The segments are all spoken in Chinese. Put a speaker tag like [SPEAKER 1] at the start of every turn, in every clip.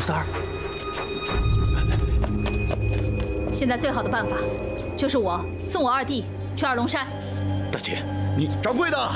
[SPEAKER 1] 三儿。
[SPEAKER 2] 现在最好的办法，就是我送我二弟去二龙山。
[SPEAKER 3] 大姐，你
[SPEAKER 1] 掌柜的，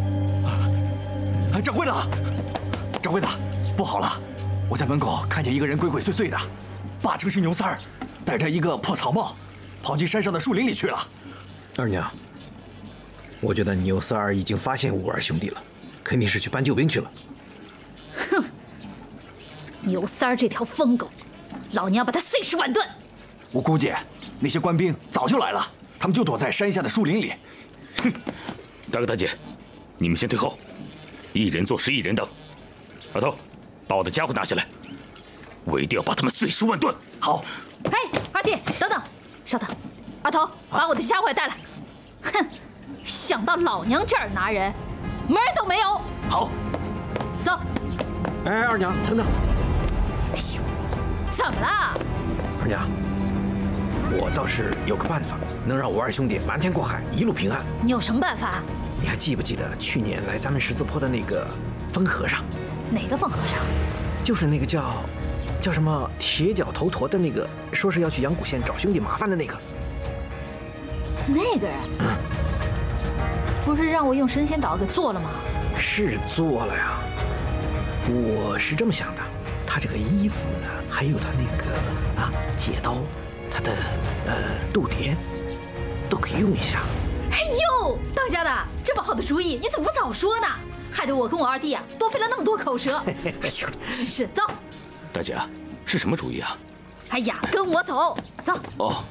[SPEAKER 1] 掌柜的，掌柜的，不好了！我在门口看见一个人鬼鬼祟祟的，八成是牛三儿，戴着一个破草帽，跑进山上的树林里去了。
[SPEAKER 4] 二娘，我觉得牛三儿已经发现武二兄弟了，肯定是去搬救兵去了。
[SPEAKER 2] 哼，牛三儿这条疯狗，老娘把他碎尸万段！
[SPEAKER 1] 我估计那些官兵早就来了，他们就躲在山下的树林里。
[SPEAKER 3] 哼，大哥大姐，你们先退后，一人做事一人当。老头，把我的家伙拿下来，我一定要把他们碎尸万段。
[SPEAKER 1] 好。
[SPEAKER 2] 嘿，二弟，等等，稍等。二头，把我的家伙也带来。哼，想到老娘这儿拿人，门儿都没有。
[SPEAKER 1] 好，
[SPEAKER 2] 走。
[SPEAKER 4] 哎，二娘，等等。
[SPEAKER 2] 哎呦，怎么了？
[SPEAKER 4] 二娘，我倒是有个办法，能让武二兄弟瞒天过海，一路平安。
[SPEAKER 2] 你有什么办法？
[SPEAKER 4] 你还记不记得去年来咱们十字坡的那个疯和尚？
[SPEAKER 2] 哪个疯和尚？
[SPEAKER 4] 就是那个叫什么铁脚头陀的那个，说是要去阳谷县找兄弟麻烦的那个。
[SPEAKER 2] 那个人，不是让我用神仙岛给做了吗？
[SPEAKER 4] 是做了呀。我是这么想的，他这个衣服呢，还有他那个戒刀，他的肚碟，都可以用一下。
[SPEAKER 2] 哎呦，当家的，这么好的主意，你怎么不早说呢？害得我跟我二弟多费了那么多口舌。哎呦，真是，走。
[SPEAKER 3] 大姐，是什么主意啊？
[SPEAKER 2] 哎呀，跟我走，走。
[SPEAKER 3] 哦。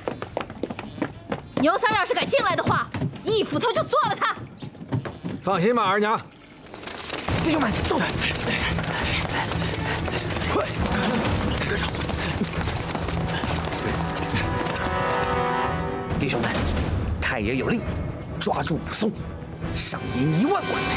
[SPEAKER 2] 牛三要是敢进来的话，一斧头就做了他。
[SPEAKER 4] 放心吧，二娘。弟兄们，走！快，跟上！弟兄们，太爷有令，抓住武松，赏银1万贯。